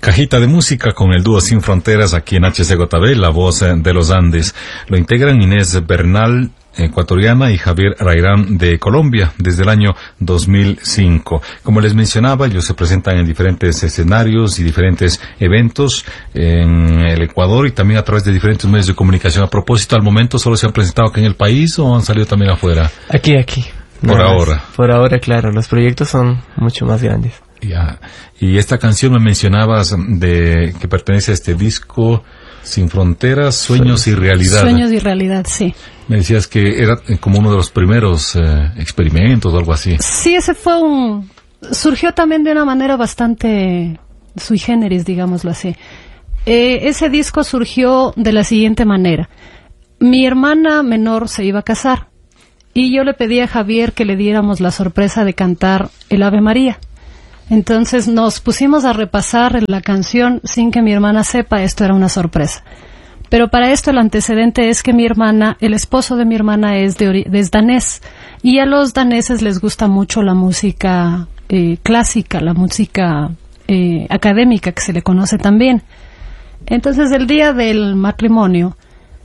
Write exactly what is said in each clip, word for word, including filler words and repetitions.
Cajita de música con el dúo Sin Fronteras aquí en H C J B, la voz de los Andes. Lo integran Inés Bernal, ecuatoriana, y Javier Rairán de Colombia desde el año dos mil cinco. Como les mencionaba, ellos se presentan en diferentes escenarios y diferentes eventos en el Ecuador y también a través de diferentes medios de comunicación. A propósito, al momento solo se han presentado aquí en el país o han salido también afuera. Aquí, aquí. Por ahora. Por ahora, claro. Los proyectos son mucho más grandes. Ya. Y esta canción me mencionabas de que pertenece a este disco Sin Fronteras, Sueños Sueños. y Realidad. Sueños y Realidad, sí. Me decías que era como uno de los primeros eh, experimentos o algo así. Sí, ese fue un... surgió también de una manera bastante sui generis, digámoslo así. Eh, ese disco surgió de la siguiente manera. Mi hermana menor se iba a casar y yo le pedí a Javier que le diéramos la sorpresa de cantar el Ave María. Entonces nos pusimos a repasar la canción sin que mi hermana sepa. Esto era una sorpresa. Pero para esto el antecedente es que mi hermana, el esposo de mi hermana es, de ori- es danés, y a los daneses les gusta mucho la música eh, clásica, la música eh, académica, que se le conoce también. Entonces el día del matrimonio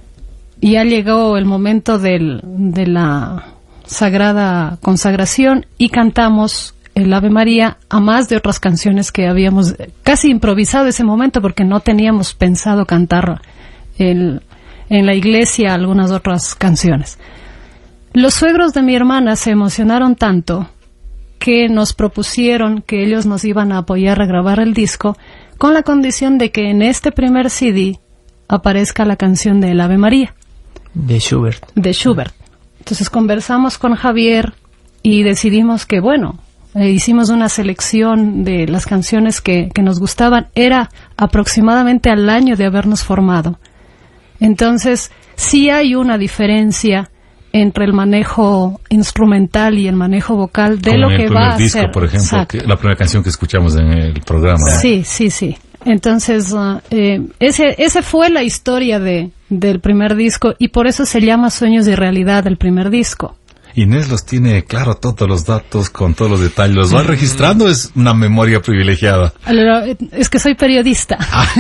ya llegó el momento del, de la sagrada consagración y cantamos el Ave María, a más de otras canciones que habíamos casi improvisado ese momento porque no teníamos pensado cantar el, en la iglesia algunas otras canciones. Los suegros de mi hermana se emocionaron tanto que nos propusieron que ellos nos iban a apoyar a grabar el disco con la condición de que en este primer C D aparezca la canción de el Ave María. De Schubert. De Schubert. Entonces conversamos con Javier y decidimos que, bueno, eh, hicimos una selección de las canciones que, que nos gustaban. Era aproximadamente al año de habernos formado. Entonces, sí hay una diferencia entre el manejo instrumental y el manejo vocal de Como lo en que el va primer a disco, ser. por ejemplo, que, la primera canción que escuchamos en el programa. Sí, sí, sí. Entonces, uh, eh, ese, ese fue la historia de, del primer disco y por eso se llama Sueños de Realidad el primer disco. Inés los tiene, claro, todos los datos, con todos los detalles. ¿Los va registrando? Es una memoria privilegiada. Es que soy periodista.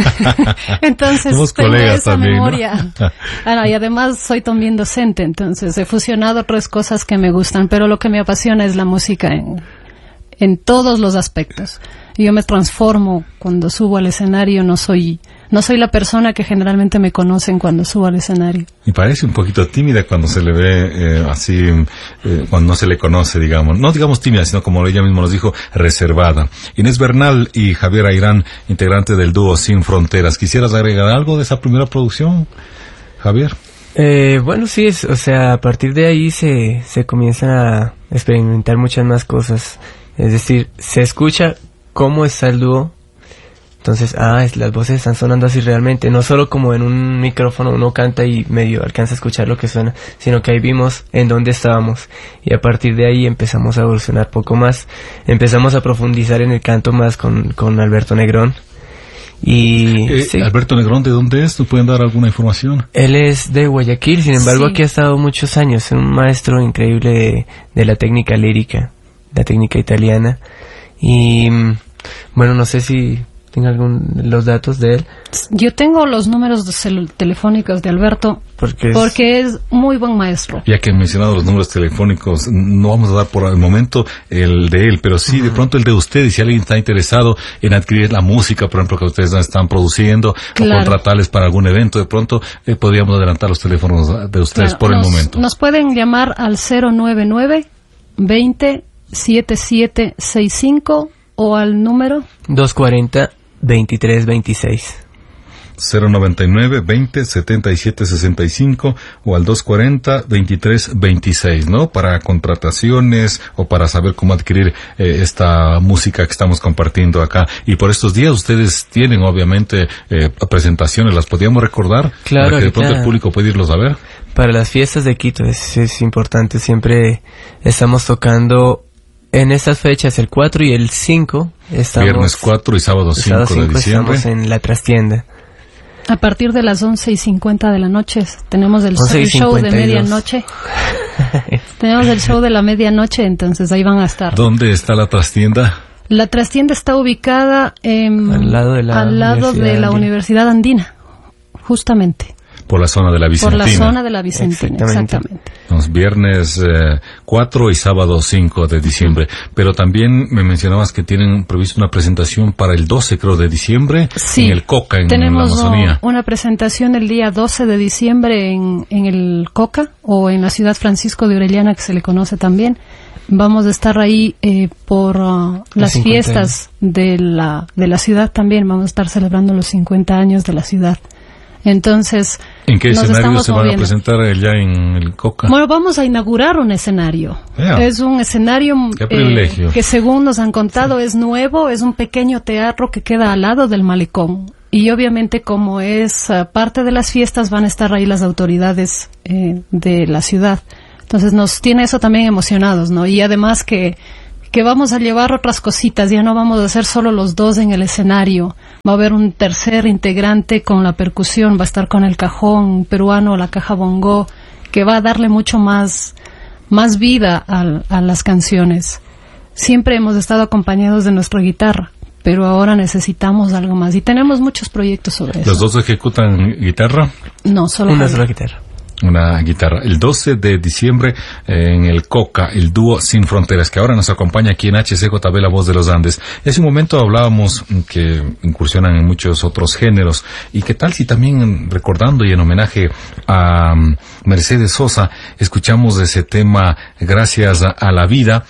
Entonces, somos tengo colegas esa también, memoria. ¿no? Ah, no, y además soy también docente, entonces he fusionado tres cosas que me gustan, pero lo que me apasiona es la música en, en todos los aspectos. Yo me transformo cuando subo al escenario, no soy... No soy la persona que generalmente me conocen cuando subo al escenario. Y parece un poquito tímida cuando se le ve eh, así, eh, cuando no se le conoce, digamos. No digamos tímida, sino como ella misma nos dijo, reservada. Inés Bernal y Javier Rairán, integrantes del dúo Sin Fronteras. ¿Quisieras agregar algo de esa primera producción, Javier? Eh, bueno, sí, es, o sea, a partir de ahí se, se comienzan a experimentar muchas más cosas. Es decir, se escucha cómo está el dúo. Entonces, ah, es, las voces están sonando así realmente, no solo como en un micrófono uno canta y medio alcanza a escuchar lo que suena, sino que ahí vimos en dónde estábamos y a partir de ahí empezamos a evolucionar poco más, empezamos a profundizar en el canto más con, con Alberto Negrón. Y eh, sí. Alberto Negrón, ¿de dónde es? ¿Nos pueden dar alguna información? Él es de Guayaquil, sin embargo Sí. aquí ha estado muchos años, es un maestro increíble de, de la técnica lírica, la técnica italiana. Y bueno, no sé si tenga algún los datos de él. Yo tengo los números de celu- telefónicos de Alberto Porque es, porque es muy buen maestro. Ya que han mencionado los números telefónicos, no vamos a dar por el momento el de él, pero sí, uh-huh. de pronto el de ustedes, si alguien está interesado en adquirir la música, por ejemplo, que ustedes están produciendo, Claro. o contratarles para algún evento, de pronto eh, podríamos adelantar los teléfonos de ustedes Claro, por nos, el momento. Nos pueden llamar al cero nueve nueve, veinte, setenta y siete sesenta y cinco o al número doscientos cuarenta, veintitrés veintiséis. cero noventa y nueve, veinte, setenta y siete sesenta y cinco o al doscientos cuarenta, veintitrés veintiséis, ¿no? Para contrataciones o para saber cómo adquirir eh, esta música que estamos compartiendo acá. Y por estos días ustedes tienen obviamente eh, presentaciones, ¿las podíamos recordar? Claro, para que de pronto claro. el público pueda irlos a ver. Para las fiestas de Quito es, es importante, siempre estamos tocando en estas fechas, el cuatro y el cinco. Estamos, Viernes cuatro y sábado cinco de diciembre. Estamos en la trastienda. a partir de las once y cincuenta de la noche. Tenemos el, once y el show de cincuenta y dos. medianoche. Tenemos el show de la medianoche, entonces ahí van a estar. ¿Dónde está la trastienda? La trastienda está ubicada en, al lado de la, al lado Universidad, de la Andina. Universidad Andina, justamente. Por la zona de la Vicentina. Por la zona de la Vicentina, Exactamente. exactamente. Los viernes eh, cuatro y sábado cinco de diciembre. Pero también me mencionabas que tienen previsto una presentación para el doce, creo, de diciembre, Sí, en el Coca, en tenemos la Amazonía. uh, una presentación el día doce de diciembre en, en el Coca, o en la ciudad Francisco de Orellana, que se le conoce también. Vamos a estar ahí eh, por uh, las cincuenta fiestas de la, de la ciudad también. Vamos a estar celebrando los cincuenta años de la ciudad. Entonces, ¿En qué nos escenario estamos se van moviendo. a presentar allá en el Coca? Bueno, vamos a inaugurar un escenario. Yeah. Es un escenario Qué privilegio. eh, que, según nos han contado, sí. es nuevo. Es un pequeño teatro que queda al lado del malecón. Y obviamente, como es uh, parte de las fiestas, van a estar ahí las autoridades eh, de la ciudad. Entonces nos tiene eso también emocionados, ¿no? Y además que, que vamos a llevar otras cositas, ya no vamos a ser solo los dos en el escenario. Va a haber un tercer integrante con la percusión, va a estar con el cajón peruano, la caja bongo, que va a darle mucho más, más vida a, a las canciones. Siempre hemos estado acompañados de nuestra guitarra, pero ahora necesitamos algo más. Y tenemos muchos proyectos sobre eso. ¿Los dos ejecutan guitarra? No, solo una Javier. sola guitarra. Una guitarra. El doce de diciembre eh, en el Coca, el dúo Sin Fronteras, que ahora nos acompaña aquí en H C J B, La Voz de los Andes. Hace un momento hablábamos que incursionan en muchos otros géneros. ¿Y qué tal si también, recordando y en homenaje a um, Mercedes Sosa, escuchamos ese tema Gracias a, a la Vida,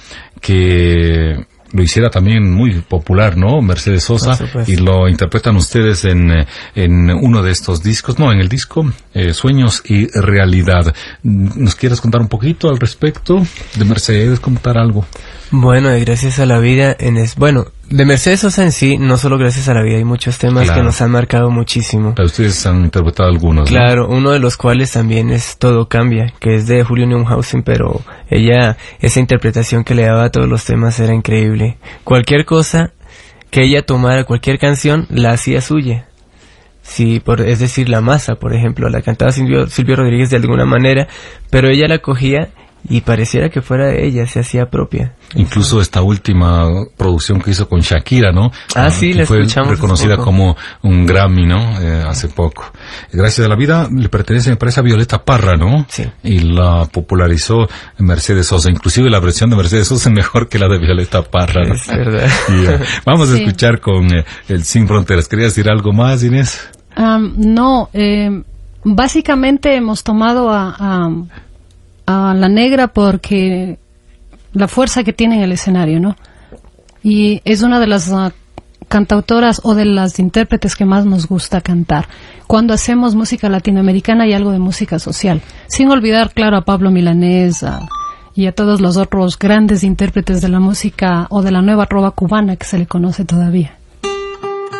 que lo hiciera también muy popular, ¿no? Mercedes Sosa, y lo interpretan ustedes en, en uno de estos discos, no, en el disco eh, Sueños y Realidad. ¿Nos quieres contar un poquito al respecto de Mercedes, contar algo? Bueno, de Gracias a la Vida, en es, bueno, de Mercedes Sosa en sí, no solo Gracias a la Vida, hay muchos temas claro. que nos han marcado muchísimo. Pero ustedes han interpretado algunos, Claro, ¿no? uno de los cuales también es Todo Cambia, que es de Julio Neuhausen, pero ella, esa interpretación que le daba a todos los temas era increíble. Cualquier cosa que ella tomara, cualquier canción, la hacía suya. Sí, por, es decir, La Masa, por ejemplo, la cantaba Silvio, Silvio Rodríguez de alguna manera, pero ella la cogía y pareciera que fuera de ella, se hacía propia. Incluso esta última producción que hizo con Shakira, ¿no? Ah, uh, sí, la fue escuchamos reconocida como un Grammy, ¿no? Eh, hace poco. Gracias a la Vida le pertenece, me parece, a Violeta Parra, ¿no? Sí. Y la popularizó Mercedes Sosa. Inclusive la versión de Mercedes Sosa es mejor que la de Violeta Parra, ¿no? Es verdad. Yeah. Vamos a sí. escuchar con eh, el Sin Fronteras. ¿Querías decir algo más, Inés? Um, no, eh, básicamente hemos tomado a... a a La Negra porque la fuerza que tiene en el escenario, ¿no? Y es una de las uh, cantautoras o de las intérpretes que más nos gusta cantar. Cuando hacemos música latinoamericana hay algo de música social. Sin olvidar, claro, a Pablo Milanés a, y a todos los otros grandes intérpretes de la música o de la nueva trova cubana que se le conoce todavía.